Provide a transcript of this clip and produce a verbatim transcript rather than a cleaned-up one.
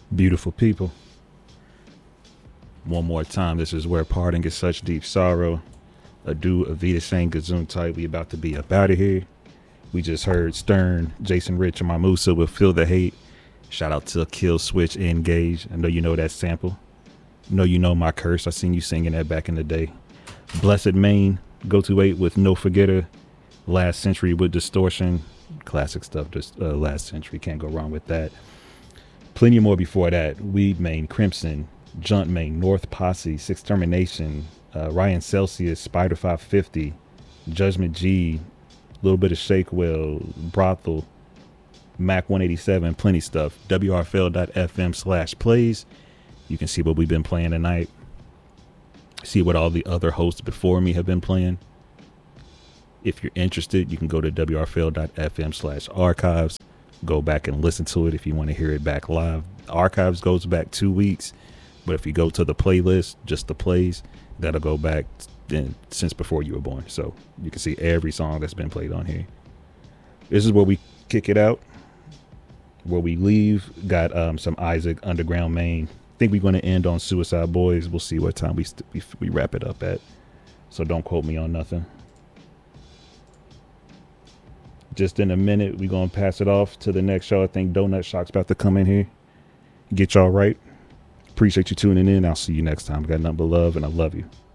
Beautiful people. One more time, this is where parting is such deep sorrow. Adieu, Avita Saint Gesundheit. We about to be up out of here. We just heard Stern, Jason Rich, and Mamusa with Feel the Hate. Shout out to Kill Switch Engage. I know you know that sample. I know you know my curse. I seen you singing that back in the day. Blessed Main, Go To Eight with No Forgetter. Last Century with Distortion. Classic stuff. Just uh, Last Century. Can't go wrong with that. Plenty more before that. Weed Main, Crimson, Junt Main, North Posse, Six Termination, uh, Ryan Celsius, Spider five fifty, Judgment G, a little bit of Shakewell, Brothel, Mac one eighty-seven, plenty stuff. W R F L dot F M slash plays. You can see what we've been playing tonight. See what all the other hosts before me have been playing. If you're interested, you can go to W R F L dot F M slash archives. Go back and listen to it if you want to hear it back live. Archives goes back two weeks. But if you go to the playlist, just the plays, that'll go back then since before you were born. So you can see every song that's been played on here. This is where we kick it out. Where we leave, got um, some Isaac Underground Main. I think we're going to end on Suicide Boys. We'll see what time we, st- we we wrap it up at. So don't quote me on nothing. Just in a minute, we're going to pass it off to the next show. I think Donut Shock's about to come in here. Get y'all right. Appreciate you tuning in. I'll see you next time. Got nothing but love, and I love you.